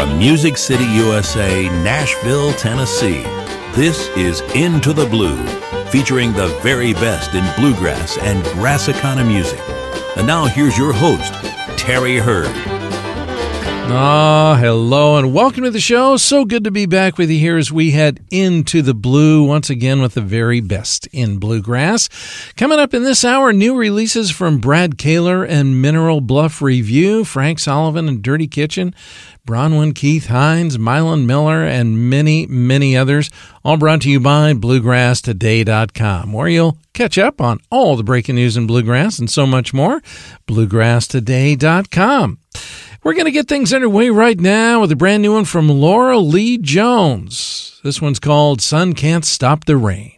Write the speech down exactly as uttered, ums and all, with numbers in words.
From Music City, U S A, Nashville, Tennessee, this is Into the Blue, featuring the very best in bluegrass and Grassicana music. And now here's your host, Terry Hurd. Ah, hello and welcome to the show. So good to be back with you here as we head into the blue once again with the very best in bluegrass. Coming up in this hour, new releases from Brad Kaler and Mineral Bluff Review, Frank Sullivan and Dirty Kitchen, Bronwyn Keith Hines, Mylon Miller, and many, many others, all brought to you by bluegrass today dot com, where you'll catch up on all the breaking news in bluegrass and so much more. bluegrass today dot com. We're going to get things underway right now with a brand new one from Laura Lee Jones. This one's called Sun Can't Stop the Rain.